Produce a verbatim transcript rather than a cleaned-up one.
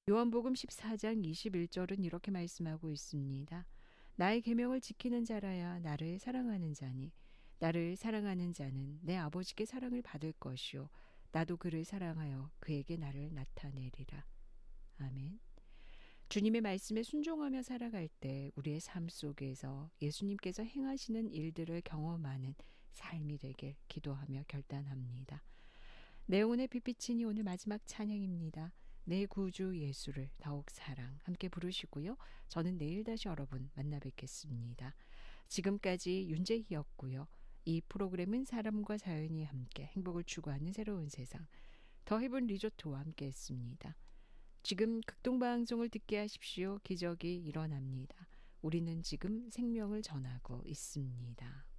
요한복음 십사 장 이십일 절은 이렇게 말씀하고 있습니다. 나의 계명을 지키는 자라야 나를 사랑하는 자니 나를 사랑하는 자는 내 아버지께 사랑을 받을 것이요 나도 그를 사랑하여 그에게 나를 나타내리라. 아멘. 주님의 말씀에 순종하며 살아갈 때 우리의 삶 속에서 예수님께서 행하시는 일들을 경험하는 삶이 되길 기도하며 결단합니다. 내 영혼의 빛비치니 오늘 마지막 찬양입니다. 내 구주 예수를 더욱 사랑 함께 부르시고요. 저는 내일 다시 여러분 만나 뵙겠습니다. 지금까지 윤재희였고요. 이 프로그램은 사람과 자연이 함께 행복을 추구하는 새로운 세상 더 헤븐 리조트와 함께 했습니다. 지금 극동방송을 듣게 하십시오. 기적이 일어납니다. 우리는 지금 생명을 전하고 있습니다.